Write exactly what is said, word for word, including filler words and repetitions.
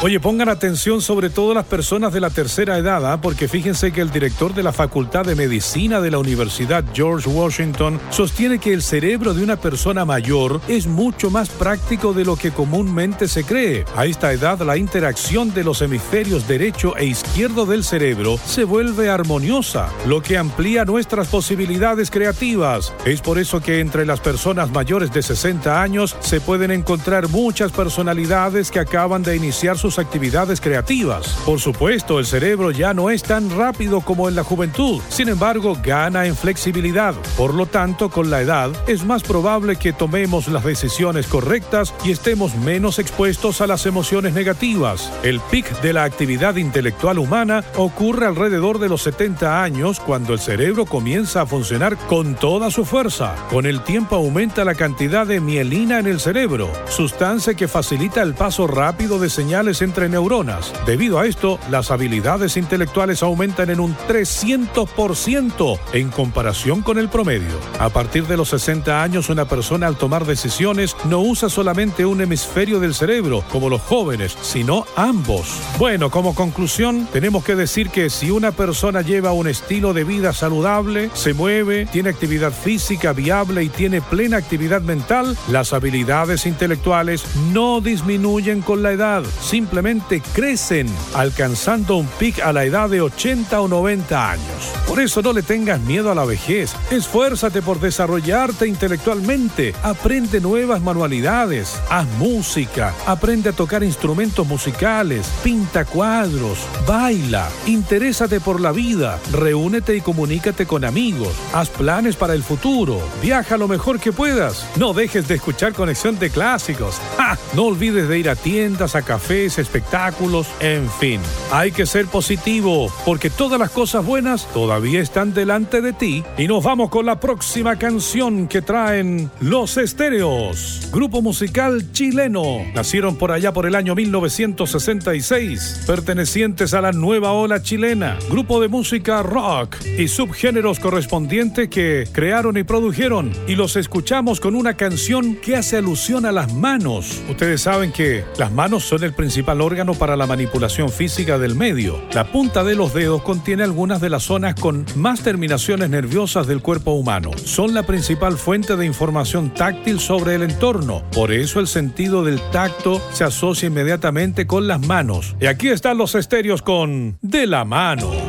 Oye, pongan atención sobre todo las personas de la tercera edad, ¿eh? Porque fíjense que el director de la Facultad de Medicina de la Universidad George Washington sostiene que el cerebro de una persona mayor es mucho más práctico de lo que comúnmente se cree. A esta edad, la interacción de los hemisferios derecho e izquierdo del cerebro se vuelve armoniosa, lo que amplía nuestras posibilidades creativas. Es por eso que entre las personas mayores de sesenta años se pueden encontrar muchas personalidades que acaban de iniciar sus actividades creativas. Por supuesto, el cerebro ya no es tan rápido como en la juventud, sin embargo, gana en flexibilidad. Por lo tanto, con la edad, es más probable que tomemos las decisiones correctas y estemos menos expuestos a las emociones negativas. El pic de la actividad intelectual humana ocurre alrededor de los setenta años, cuando el cerebro comienza a funcionar con toda su fuerza. Con el tiempo aumenta la cantidad de mielina en el cerebro, sustancia que facilita el paso rápido de señales entre neuronas. Debido a esto, las habilidades intelectuales aumentan en un trescientos por ciento en comparación con el promedio. A partir de los sesenta años, una persona al tomar decisiones no usa solamente un hemisferio del cerebro, como los jóvenes, sino ambos. Bueno, como conclusión, tenemos que decir que si una persona lleva un estilo de vida saludable, se mueve, tiene actividad física viable y tiene plena actividad mental, las habilidades intelectuales no disminuyen con la edad, simplemente crecen, alcanzando un pic a la edad de ochenta o noventa años. Por eso no le tengas miedo a la vejez, esfuérzate por desarrollarte intelectualmente, aprende nuevas manualidades, haz música, aprende a tocar instrumentos musicales, pinta cuadros, baila, interésate por la vida, reúnete y comunícate con amigos, haz planes para el futuro, viaja lo mejor que puedas, no dejes de escuchar Conexión de Clásicos, ¡ja! No olvides de ir a tiendas, a cafés, espectáculos, en fin, hay que ser positivo, porque todas las cosas buenas todavía están delante de ti. Y nos vamos con la próxima canción que traen Los Estéreos, grupo musical chileno. Nacieron por allá por el año mil novecientos sesenta y seis, pertenecientes a la nueva ola chilena, grupo de música rock y subgéneros correspondientes que crearon y produjeron, y los escuchamos con una canción que hace alusión a las manos. Ustedes saben que las manos son el principal órgano para la manipulación física del medio. La punta de los dedos contiene algunas de las zonas con más terminaciones nerviosas del cuerpo humano. Son la principal fuente de información táctil sobre el entorno. Por eso el sentido del tacto se asocia inmediatamente con las manos. Y aquí están Los Estéreos con De la Mano.